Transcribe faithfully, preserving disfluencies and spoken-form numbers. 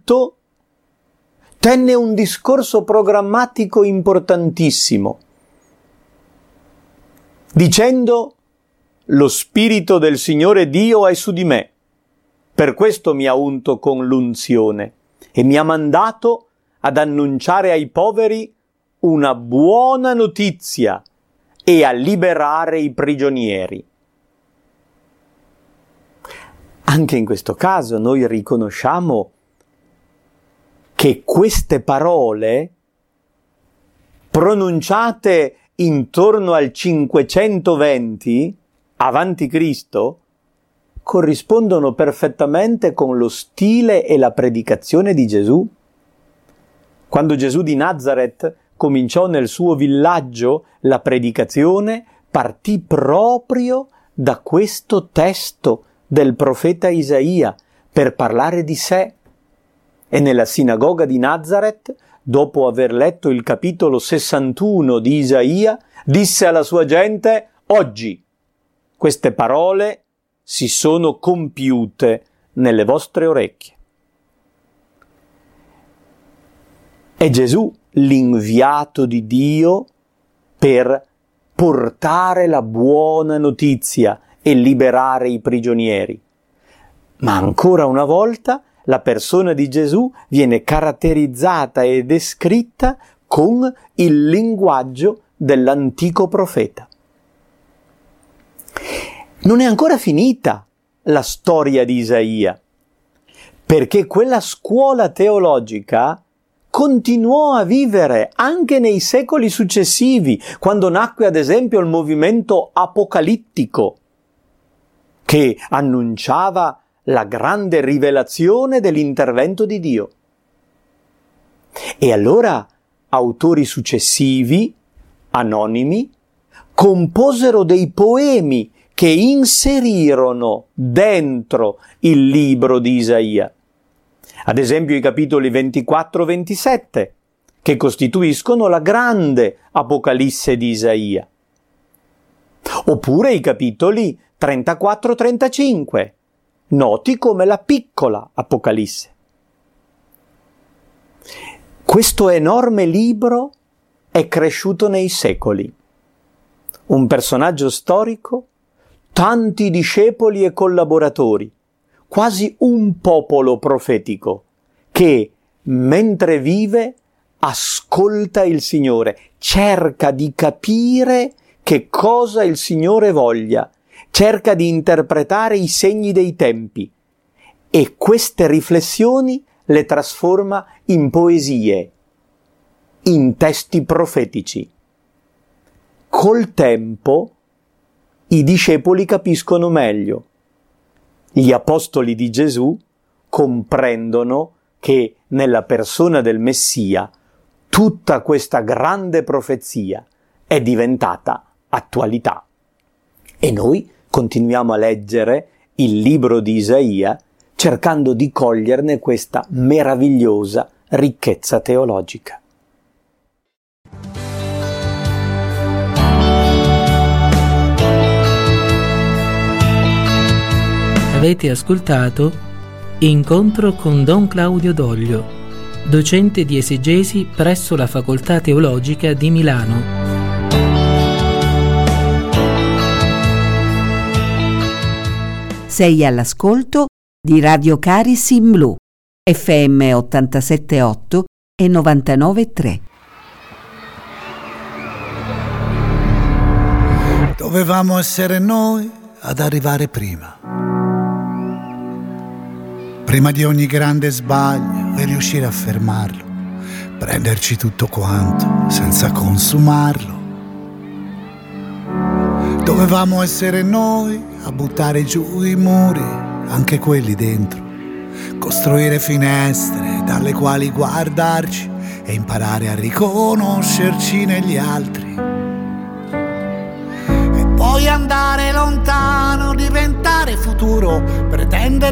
culto, tenne un discorso programmatico importantissimo, dicendo: lo Spirito del Signore Dio è su di me, per questo mi ha unto con l'unzione e mi ha mandato ad annunciare ai poveri una buona notizia e a liberare i prigionieri. Anche in questo caso noi riconosciamo che queste parole, pronunciate intorno al cinquecentoventi avanti Cristo, corrispondono perfettamente con lo stile e la predicazione di Gesù. Quando Gesù di Nazaret cominciò nel suo villaggio la predicazione, partì proprio da questo testo del profeta Isaia per parlare di sé. E nella sinagoga di Nazaret, dopo aver letto il capitolo sessantuno di Isaia, disse alla sua gente: oggi queste parole si sono compiute nelle vostre orecchie. È Gesù l'inviato di Dio per portare la buona notizia e liberare i prigionieri. Ma ancora una volta la persona di Gesù viene caratterizzata e descritta con il linguaggio dell'antico profeta. Non è ancora finita la storia di Isaia, perché quella scuola teologica continuò a vivere anche nei secoli successivi, quando nacque ad esempio il movimento apocalittico, che annunciava la grande rivelazione dell'intervento di Dio. E allora autori successivi, anonimi, composero dei poemi che inserirono dentro il libro di Isaia. Ad esempio i capitoli ventiquattro ventisette, che costituiscono la grande Apocalisse di Isaia. Oppure i capitoli trentaquattro trentacinque, noti come la piccola Apocalisse. Questo enorme libro è cresciuto nei secoli. Un personaggio storico, tanti discepoli e collaboratori, quasi un popolo profetico che, mentre vive, ascolta il Signore, cerca di capire che cosa il Signore voglia, cerca di interpretare i segni dei tempi e queste riflessioni le trasforma in poesie, in testi profetici. Col tempo i discepoli capiscono meglio. Gli apostoli di Gesù comprendono che nella persona del Messia tutta questa grande profezia è diventata attualità. E noi continuiamo a leggere il libro di Isaia cercando di coglierne questa meravigliosa ricchezza teologica. Avete ascoltato Incontro con Don Claudio Doglio, docente di esegesi presso la Facoltà Teologica di Milano. Sei all'ascolto di Radio Caris in Blu, F M ottantasette virgola otto e novantanove virgola tre. Dovevamo essere noi ad arrivare prima. Prima di ogni grande sbaglio e riuscire a fermarlo, prenderci tutto quanto senza consumarlo. Dovevamo essere noi a buttare giù i muri, anche quelli dentro, costruire finestre dalle quali guardarci e imparare a riconoscerci negli altri. E poi andare lontano, diventare futuro, pretendere